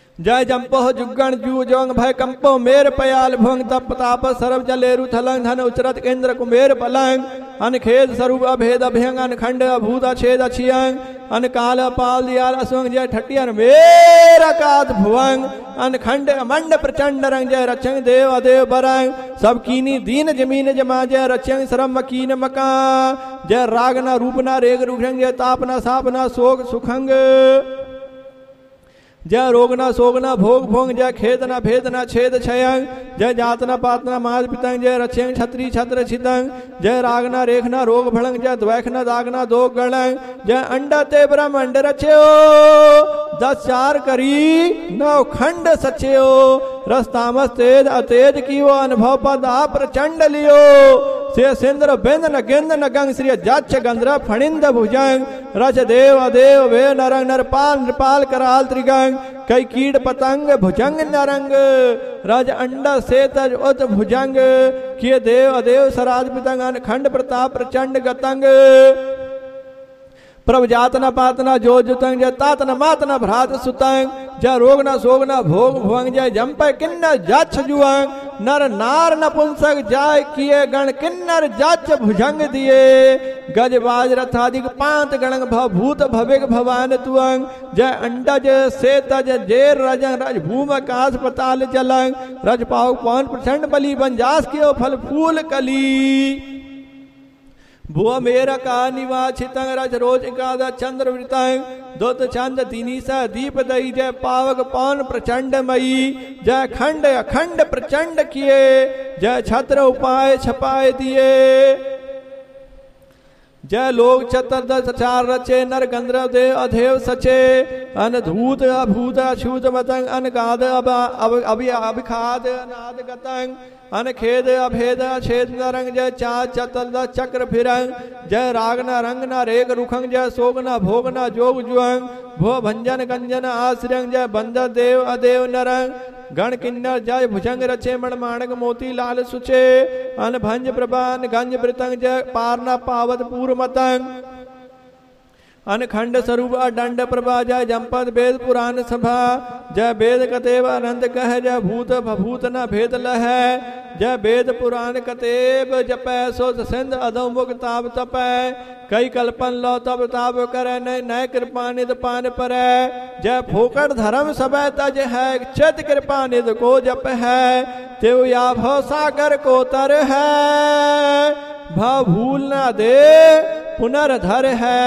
जय जंपो जुगण जू जोंग भय कंपो मेर पयाल भोंग तप ताप सरब जलेरु थलंग धन उचरत केंद्र कुमेर पलंग अन खेद स्वरूप अभेद अभ्यंग अन खंड अभूत अछेद अछियंग अन काल पाल दियाल असुंग जय ठटियन मेर कात भुवंग अन खंड मंड प्रचंड रंग जय रचंग देव अदेव बरंग सब कीनी दीन जमीन जमा जय रचंग श्रम मकीन मका जय रागना रूपना रेग रुखंग जय तापना सापना सोग सुखंग जय रोगना सोगना भोग भोंग जय खेदना भेदना छेद छयंग जय जातना पातना माज पितंग जय रक्षंग छत्री छत्र छितंग जय रागना रेखना रोग भड़ंग जय द्वैखना दागना दो गणंग जय अंडा ते ब्रह्मंड रच्यो 10 4 करी 9 खंड सच्यो रस तामस तेज अतेज की वो अनुभव पद आ प्रचंड लियो से सिंद्र बिंद न गिंद न गंग श्री जाच गंद्र फणिंद भुजंग रच देव अदेव वे नरंग नरपाल नृपाल कराल त्रिगंग कई कीट पतंग भुजंग नरंग रज अंडा से तज उत भुजंग किए देव अदेव सराज पितंग खंड प्रताप प्रचंड गतंग प्रभ जातना पातना जो जुतंग जय तातना मातना भ्रात सुतंग जय रोगना सोगना भोग भुवंग जय जंपय किन्नर जाच जुअंग नर नार नपुंसक जाय किए गण किन्नर जाच भुजंग दिए गज बाज रथादिक पांत गणंग भूत भविक भवान तुअंग जय अंडज से तज जेर रजंग रज भूम आकाश पताल जलंग रज पाव पवन प्रचंड बलि बंजास कियो फल फूल कली भुआ मेरा का निवाचितंग रज रोज एकादश चंद्र वृतंग दोत चंद दीनीसा दीप दई जय पावक पौन प्रचंड मई जय खंड अखंड प्रचंड किए जय छत्र उपाय छपाए दिए जय लोग चतुर्दश 4 रचे नर गंधर्व देव अधेव सचे अनधूत अभूत अछूत मतंग अनगाद अभिखाद अनाद गतंग अनखेद अभेद छेद नरंग जय चार चतुर्दश चक्र फिरंग जय रागना रंगना रेग रुखंग जय सोगना भोगना जोग जुअंग भो भंजन गंजन आश्रयंग जय बंदर देव अदेव नरंग गण किन्नर जय भुजंग रचे मण माणक मोती लाल सुचे अन भंज प्रभान गंज वृतंग जय पारना पावत पूर्व मतंग अनखंड स्वरूप अदंड प्रभा जय जंपद वेद पुराण सभा जय वेद कतेव अनंत कह जय भूत भभूत न भेद लह जय वेद पुराण कतेव जपै सो सिंध अधो मुख ताप तपै कई कल्पन लो तब ताप करे नय कृपा निध पान पर जय फोकट धर्म सब तज है चित कृपा निध को जप है तेव या भव सागर को तर है भव भूल न दे पुनर्धर है।